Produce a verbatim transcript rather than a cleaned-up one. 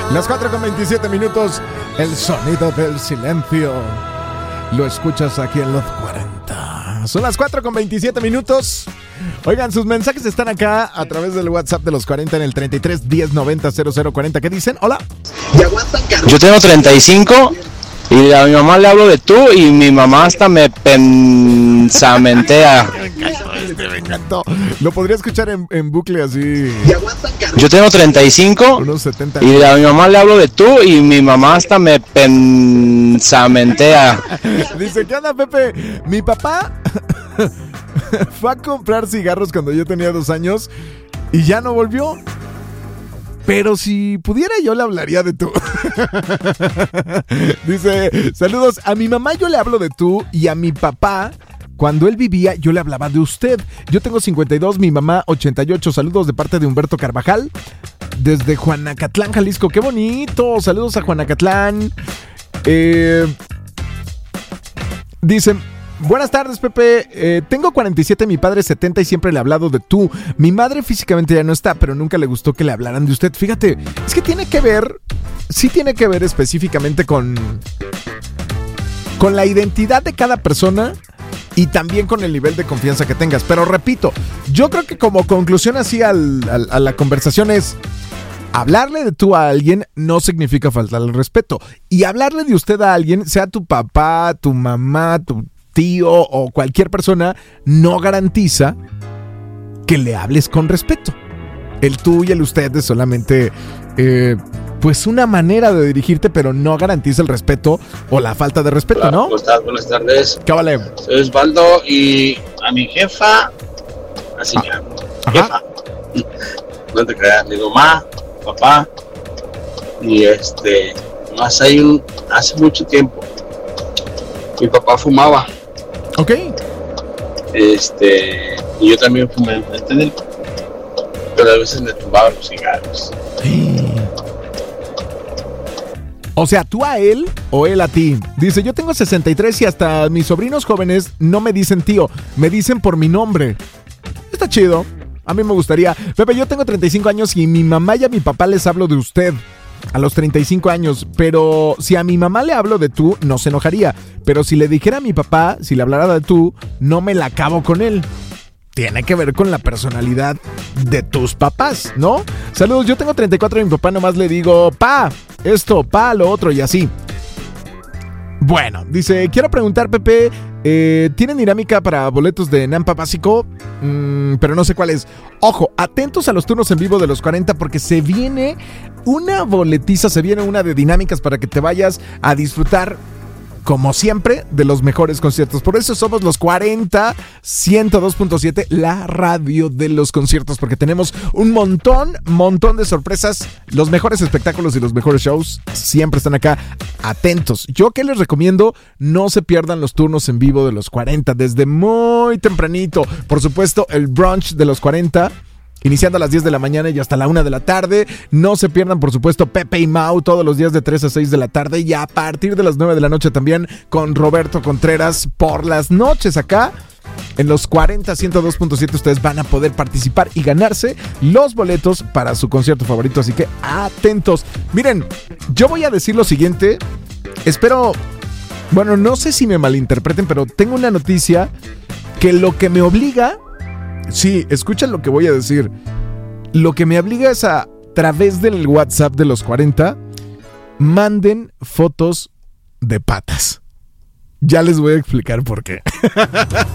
Las cuatro con veintisiete minutos, el sonido del silencio. Lo escuchas aquí en los cuarenta. Son las cuatro con veintisiete minutos. Oigan, sus mensajes están acá a través del WhatsApp de los cuarenta en el treinta y tres diez noventa cero cero cuarenta. ¿Qué dicen? Hola. Yo tengo treinta y cinco y a mi mamá le hablo de tú y mi mamá hasta me pensamentea. Me encantó este, me encantó. Lo podría escuchar en, en bucle así. Yo tengo treinta y cinco Unos setenta. y a mi mamá le hablo de tú y mi mamá hasta me pensamentea. Dice, ¿qué onda, Pepe? Mi papá fue a comprar cigarros cuando yo tenía dos años y ya no volvió. Pero si pudiera yo le hablaría de tú. Dice, saludos, a mi mamá yo le hablo de tú y a mi papá, cuando él vivía, yo le hablaba de usted. Yo tengo cincuenta y dos, mi mamá ochenta y ocho. Saludos de parte de Humberto Carvajal, desde Juanacatlán, Jalisco. ¡Qué bonito! Saludos a Juanacatlán. Eh, dicen... Buenas tardes, Pepe. Eh, tengo cuarenta y siete, mi padre setenta y siempre le he hablado de tú. Mi madre físicamente ya no está, pero nunca le gustó que le hablaran de usted. Fíjate, es que tiene que ver, sí tiene que ver específicamente con, con la identidad de cada persona y también con el nivel de confianza que tengas. Pero repito, yo creo que como conclusión así al, al, a la conversación es... Hablarle de tú a alguien no significa faltarle el respeto. Y hablarle de usted a alguien, sea tu papá, tu mamá, tu tío o cualquier persona, no garantiza que le hables con respeto. El tú y el usted es solamente eh, pues una manera de dirigirte, pero no garantiza el respeto o la falta de respeto. Hola, ¿no? ¿Cómo estás? Buenas tardes. ¿Qué vale? Soy Osvaldo y a mi jefa, así me llamo, jefa. No te creas, digo ma, papá. Y este, más hay un, hace mucho tiempo, mi papá fumaba. Ok. Este, y yo también fumé enfrente de él, pero a veces me tumbaba los cigarros. O sea, tú a él o él a ti. Dice, yo tengo sesenta y tres y hasta mis sobrinos jóvenes no me dicen tío, me dicen por mi nombre. Está chido. A mí me gustaría. Pepe, yo tengo treinta y cinco años y mi mamá y a mi papá les hablo de usted. A los treinta y cinco años, pero si a mi mamá le hablo de tú, no se enojaría. Pero si le dijera a mi papá, si le hablara de tú, no me la acabo con él. Tiene que ver con la personalidad de tus papás, ¿no? Saludos, yo tengo treinta y cuatro y a mi papá nomás le digo, pa, esto, pa, lo otro y así. Bueno, dice, quiero preguntar, Pepe, eh, ¿tienen dinámica para boletos de Nampa Básico? Mm, pero no sé cuál es. Ojo, atentos a los turnos en vivo de los cuarenta porque se viene una boletiza, se viene una de dinámicas para que te vayas a disfrutar, como siempre, de los mejores conciertos. Por eso somos los cuarenta, ciento dos punto siete, la radio de los conciertos, porque tenemos un montón, montón de sorpresas. Los mejores espectáculos y los mejores shows siempre están acá. Atentos. Yo que les recomiendo, no se pierdan los turnos en vivo de los cuarenta desde muy tempranito. Por supuesto, el brunch de los cuarenta, iniciando a las diez de la mañana y hasta la una de la tarde. No se pierdan, por supuesto, Pepe y Mau todos los días de tres a seis de la tarde. Y a partir de las nueve de la noche también con Roberto Contreras por las noches acá. En los cuarenta, ciento dos punto siete ustedes van a poder participar y ganarse los boletos para su concierto favorito. Así que atentos. Miren, yo voy a decir lo siguiente. Espero, bueno, no sé si me malinterpreten, pero tengo una noticia que lo que me obliga... Sí, escuchen lo que voy a decir. Lo que me obliga es a través del WhatsApp de los cuarenta, manden fotos de patas. Ya les voy a explicar por qué.